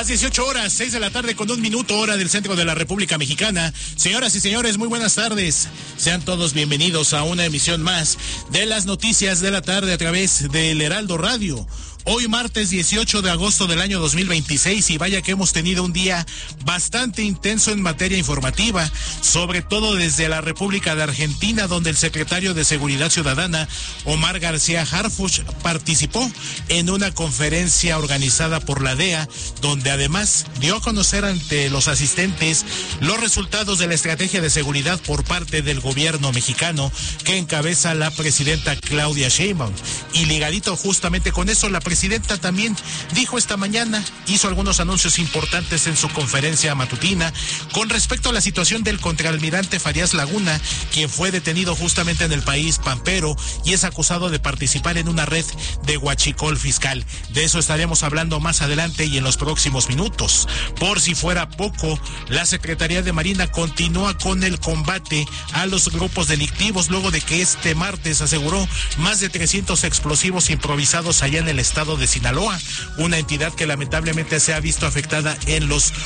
las 18 horas, 6 de la tarde con 1 minuto, hora del centro de la República Mexicana. Señoras y señores, muy buenas tardes. Sean todos bienvenidos a una emisión más de las noticias de la tarde a través del Heraldo Radio. Hoy martes 18 de agosto del año 2026 y vaya que hemos tenido un día bastante intenso en materia informativa, sobre todo desde la República de Argentina, donde el secretario de Seguridad Ciudadana, Omar García Harfuch, participó en una conferencia organizada por la DEA, donde además dio a conocer ante los asistentes los resultados de la estrategia de seguridad por parte del gobierno mexicano que encabeza la presidenta Claudia Sheinbaum. Y ligadito justamente con eso, la presidenta también dijo esta mañana, hizo algunos anuncios importantes en su conferencia matutina con respecto a la situación del contraalmirante Farías Laguna, quien fue detenido justamente en el país pampero y es acusado de participar en una red de huachicol fiscal. De eso estaremos hablando más adelante y en los próximos minutos. Por si fuera poco, la Secretaría de Marina continúa con el combate a los grupos delictivos luego de que este martes aseguró más de 300 explosivos improvisados allá en el estado de Sinaloa, una entidad que lamentablemente se ha visto afectada en los